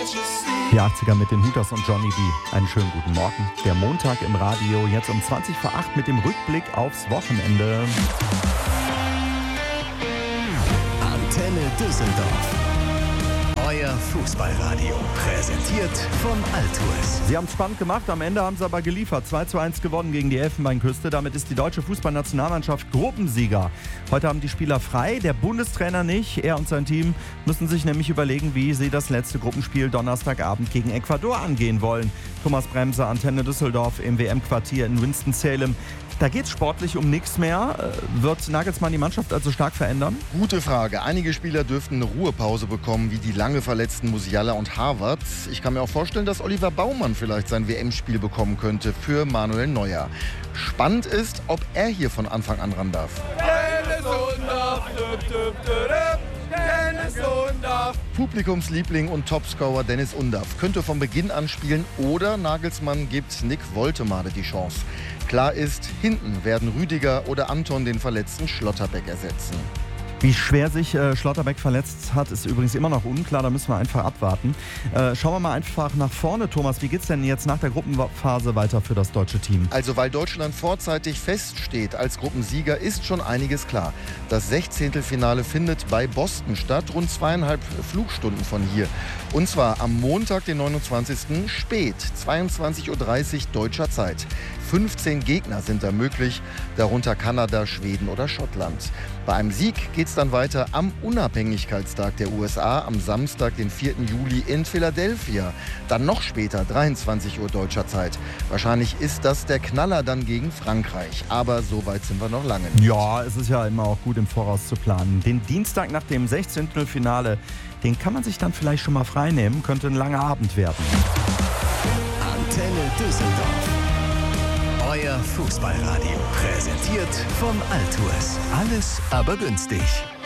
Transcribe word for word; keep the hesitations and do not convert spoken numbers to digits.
Die achtziger mit den Hooters und Johnny B. Einen schönen guten Morgen. Der Montag im Radio, jetzt um zwanzig vor acht mit dem Rückblick aufs Wochenende. Antenne Düsseldorf. Euer Fußballradio, präsentiert von Altours. Sie haben es spannend gemacht, am Ende haben sie aber geliefert. zwei zu eins gewonnen gegen die Elfenbeinküste. Damit ist die deutsche Fußballnationalmannschaft Gruppensieger. Heute haben die Spieler frei, der Bundestrainer nicht. Er und sein Team müssen sich nämlich überlegen, wie sie das letzte Gruppenspiel Donnerstagabend gegen Ecuador angehen wollen. Thomas Bremser, Antenne Düsseldorf im W M-Quartier in Winston-Salem. Da geht es sportlich um nichts mehr. Wird Nagelsmann die Mannschaft also stark verändern? Gute Frage. Einige Spieler dürften eine Ruhepause bekommen, wie die lange verletzten Musiala und Harvard. Ich kann mir auch vorstellen, dass Oliver Baumann vielleicht sein W M-Spiel bekommen könnte für Manuel Neuer. Spannend ist, ob er hier von Anfang an ran darf. Publikumsliebling und Topscorer Dennis Undaff könnte von Beginn an spielen oder Nagelsmann gibt Nick Woltemade die Chance. Klar ist, hinten werden Rüdiger oder Anton den verletzten Schlotterbeck ersetzen. Wie schwer sich äh, Schlotterbeck verletzt hat, ist übrigens immer noch unklar. Da müssen wir einfach abwarten. Äh, schauen wir mal einfach nach vorne, Thomas. Wie geht es denn jetzt nach der Gruppenphase weiter für das deutsche Team? Also weil Deutschland vorzeitig feststeht als Gruppensieger, ist schon einiges klar. Das Sechzehntelfinale findet bei Boston statt, rund zweieinhalb Flugstunden von hier. Und zwar am Montag, den neunundzwanzigsten spät, zweiundzwanzig Uhr dreißig deutscher Zeit. fünfzehn Gegner sind da möglich, darunter Kanada, Schweden oder Schottland. Bei einem Sieg geht es dann weiter am Unabhängigkeitstag der U S A am Samstag, den vierten Juli in Philadelphia. Dann noch später, dreiundzwanzig Uhr deutscher Zeit. Wahrscheinlich ist das der Knaller dann gegen Frankreich. Aber so weit sind wir noch lange nicht. Ja, es ist ja immer auch gut im Voraus zu planen. Den Dienstag nach dem Sechzehntelfinale, den kann man sich dann vielleicht schon mal freinehmen. Könnte ein langer Abend werden. Antenne Düsseldorf. Euer Fußballradio, präsentiert von Altours. Alles aber günstig.